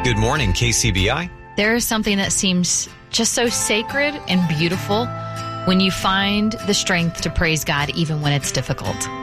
Good morning, KCBI. There is something that seems just so sacred and beautiful when you find the strength to praise God even when it's difficult.